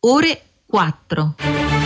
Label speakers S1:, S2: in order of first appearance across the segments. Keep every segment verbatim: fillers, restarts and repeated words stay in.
S1: ore quattro.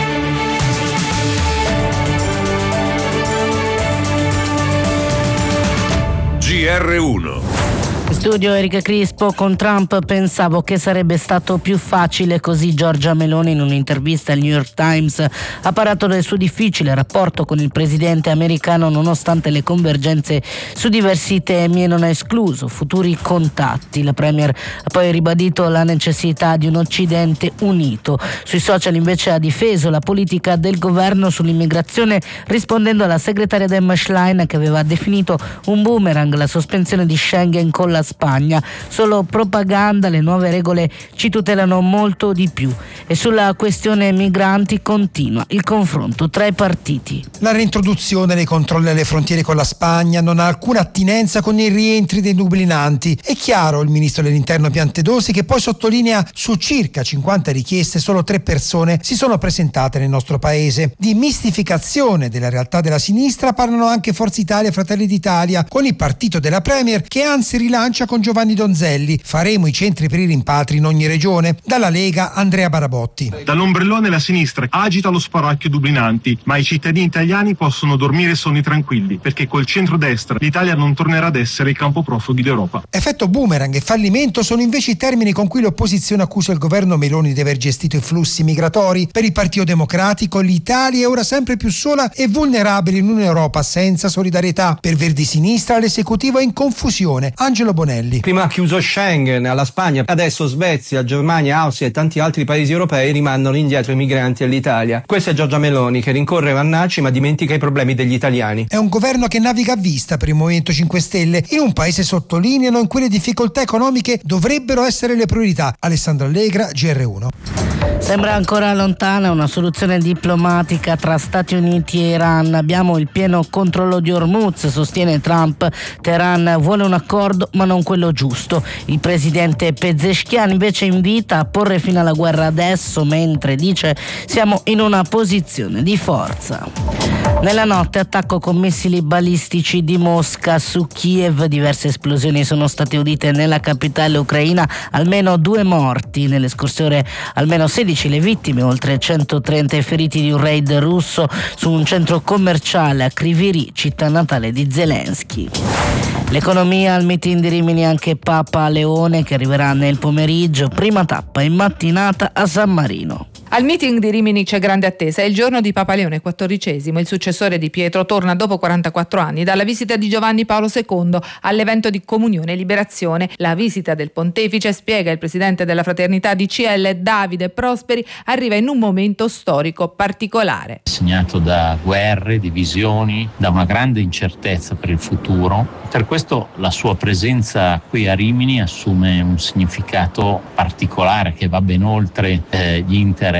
S2: G R uno.
S3: Studio Erika Crispo. Con Trump pensavo che sarebbe stato più facile, così Giorgia Meloni in un'intervista al New York Times ha parlato del suo difficile rapporto con il presidente americano nonostante le convergenze su diversi temi e non ha escluso futuri contatti. La premier ha poi ribadito la necessità di un Occidente unito. Sui social invece ha difeso la politica del governo sull'immigrazione, rispondendo alla segretaria Emma Schlein, che aveva definito un boomerang la sospensione di Schengen con la Spagna. Solo propaganda, le nuove regole ci tutelano molto di più. E sulla questione migranti continua il confronto tra i partiti.
S4: La reintroduzione dei controlli alle frontiere con la Spagna non ha alcuna attinenza con i rientri dei dublinanti. È chiaro il ministro dell'Interno Piantedosi, che poi sottolinea: su circa cinquanta richieste solo tre persone si sono presentate nel nostro paese. Di mistificazione della realtà della sinistra parlano anche Forza Italia e Fratelli d'Italia, con il partito della Premier che anzi rilancia con Giovanni Donzelli: faremo i centri per i rimpatri in ogni regione. Dalla Lega Andrea Barabotti.
S5: Dall'ombrellone la sinistra agita lo spauracchio dublinanti, ma i cittadini italiani possono dormire sonni tranquilli, perché col centrodestra l'Italia non tornerà ad essere il campo profughi d'Europa.
S4: Effetto boomerang e fallimento sono invece i termini con cui l'opposizione accusa il governo Meloni di aver gestito i flussi migratori. Per il Partito Democratico l'Italia è ora sempre più sola e vulnerabile in un'Europa senza solidarietà. Per Verdi Sinistra l'esecutivo è in confusione. Angelo Bonelli.
S6: Prima ha chiuso Schengen alla Spagna, adesso Svezia, Germania, Austria e tanti altri paesi europei rimandano indietro i migranti all'Italia. Questa è Giorgia Meloni, che rincorre Vannacci ma dimentica i problemi degli italiani.
S4: È un governo che naviga a vista per il Movimento cinque Stelle. In un paese sottolineano in cui le difficoltà economiche dovrebbero essere le priorità. Alessandro Allegra, G R uno.
S3: Sembra ancora lontana una soluzione diplomatica tra Stati Uniti e Iran. Abbiamo il pieno controllo di Hormuz, sostiene Trump. Teheran vuole un accordo ma non quello giusto. Il presidente Pezeshkian invece invita a porre fine alla guerra adesso, mentre dice: siamo in una posizione di forza. Nella notte attacco con missili balistici di Mosca su Kiev. Diverse esplosioni sono state udite nella capitale ucraina, almeno due morti. Nelle scorse ore almeno sedici le vittime, oltre centotrenta i feriti di un raid russo su un centro commerciale a Kryvyi, città natale di Zelensky. L'economia al meeting di Rimini anche Papa Leone, che arriverà nel pomeriggio, prima tappa in mattinata a San Marino.
S7: Al meeting di Rimini c'è grande attesa. È il giorno di Papa Leone quattordicesimo. Il successore di Pietro torna dopo quarantaquattro anni dalla visita di Giovanni Paolo secondo all'evento di Comunione e Liberazione. La visita del pontefice, spiega il presidente della Fraternità D C L Davide Prosperi, arriva in un momento storico particolare.
S8: Segnato da guerre, divisioni, da una grande incertezza per il futuro. Per questo la sua presenza qui a Rimini assume un significato particolare che va ben oltre eh, gli interessi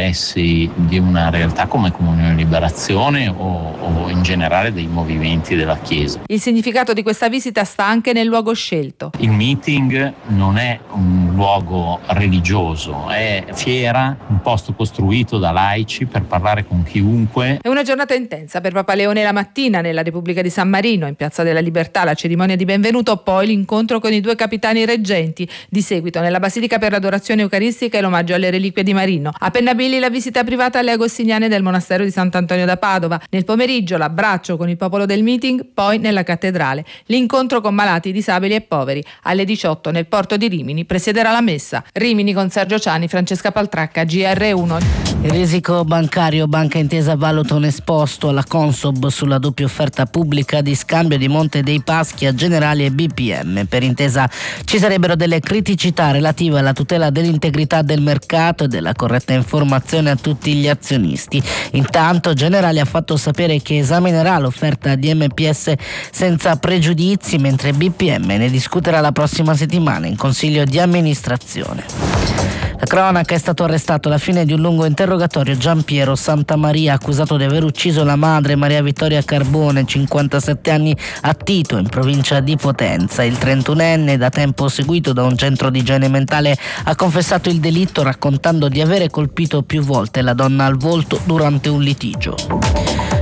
S8: di una realtà come Comunione e Liberazione o, o in generale dei movimenti della Chiesa.
S7: Il significato di questa visita sta anche nel luogo scelto.
S8: Il meeting non è un luogo religioso, è fiera, un posto costruito da laici per parlare con chiunque.
S7: È una giornata intensa per Papa Leone la mattina nella Repubblica di San Marino, in Piazza della Libertà, la cerimonia di benvenuto, poi l'incontro con i due capitani reggenti. Di seguito nella Basilica per l'adorazione eucaristica e l'omaggio alle reliquie di Marino. A Pennabili la visita privata alle Agostiniane del monastero di Sant'Antonio da Padova. Nel pomeriggio l'abbraccio con il popolo del meeting, poi nella cattedrale. L'incontro con malati, disabili e poveri. Alle diciotto nel porto di Rimini presiederà la messa. Rimini con Sergio Ciani, Francesca Paltracca, G R uno.
S3: Il risico bancario. Banca Intesa valuta un esposto alla Consob sulla doppia offerta pubblica di scambio di Monte dei Paschi a Generali e B P M. Per Intesa ci sarebbero delle criticità relative alla tutela dell'integrità del mercato e della corretta informazione a tutti gli azionisti. Intanto Generali ha fatto sapere che esaminerà l'offerta di M P S senza pregiudizi, mentre B P M ne discuterà la prossima settimana in Consiglio di amministrazione. La cronaca: è stato arrestato alla fine di un lungo interrogatorio Giampiero Santamaria, accusato di aver ucciso la madre Maria Vittoria Carbone, cinquantasette anni, a Tito, in provincia di Potenza. Il trentunenne, da tempo seguito da un centro di igiene mentale, ha confessato il delitto raccontando di avere colpito più volte la donna al volto durante un litigio.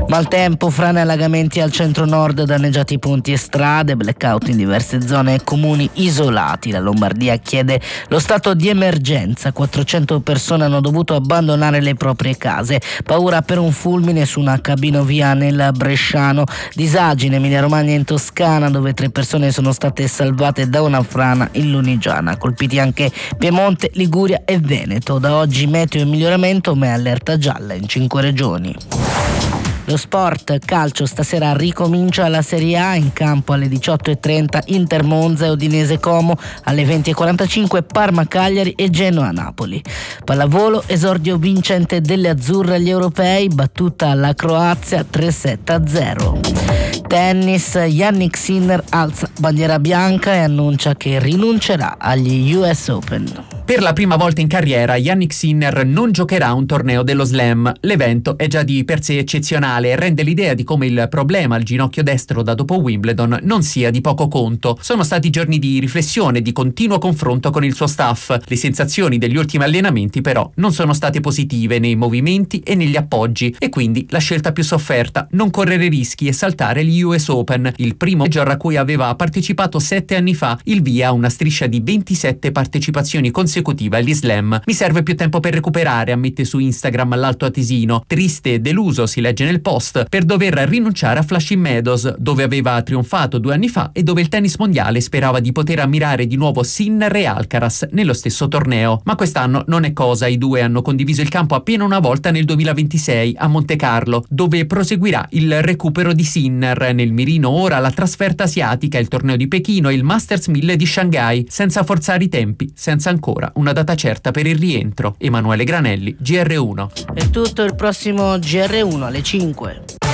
S3: Maltempo, frane e allagamenti al centro-nord, danneggiati ponti e strade, blackout in diverse zone e comuni isolati. La Lombardia chiede lo stato di emergenza. quattrocento persone hanno dovuto abbandonare le proprie case. Paura per un fulmine su una cabinovia nel Bresciano. Disagi in Emilia-Romagna e in Toscana, dove tre persone sono state salvate da una frana in Lunigiana. Colpiti anche Piemonte, Liguria e Veneto. Da oggi meteo in miglioramento, ma è allerta gialla in cinque regioni. Lo sport, calcio, stasera ricomincia la Serie A, in campo alle diciotto e trenta Inter Monza e Udinese Como, alle venti e quarantacinque Parma Cagliari e Genoa Napoli. Pallavolo, esordio vincente delle azzurre agli europei, battuta alla Croazia tre sette a zero. Tennis, Jannik Sinner alza bandiera bianca e annuncia che rinuncerà agli U S Open.
S1: Per la prima volta in carriera Jannik Sinner non giocherà un torneo dello Slam. L'evento è già di per sé eccezionale e rende l'idea di come il problema al ginocchio destro da dopo Wimbledon non sia di poco conto. Sono stati giorni di riflessione e di continuo confronto con il suo staff. Le sensazioni degli ultimi allenamenti però non sono state positive nei movimenti e negli appoggi, e quindi la scelta più sofferta: non correre rischi e saltare gli U S Open, il primo major a cui aveva partecipato sette anni fa, il via a una striscia di ventisette partecipazioni consecutive agli Slam. Mi serve più tempo per recuperare, ammette su Instagram l'alto atesino. Triste e deluso, si legge nel post, per dover rinunciare a Flushing Meadows, dove aveva trionfato due anni fa e dove il tennis mondiale sperava di poter ammirare di nuovo Sinner e Alcaraz nello stesso torneo. Ma quest'anno non è cosa, i due hanno condiviso il campo appena una volta nel duemilaventisei a Monte Carlo, dove proseguirà il recupero di Sinner. Nel mirino ora la trasferta asiatica, il torneo di Pechino e il Masters mille di Shanghai, senza forzare i tempi, senza ancora una data certa per il rientro. Emanuele Granelli, G R uno.
S3: È tutto, il prossimo G R uno alle cinque.